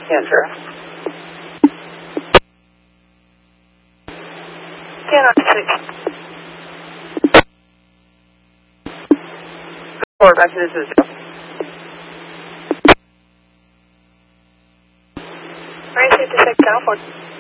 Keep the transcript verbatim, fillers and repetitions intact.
Enter. ten on six. Four, back to the zoo. Alright, fifty-six, California.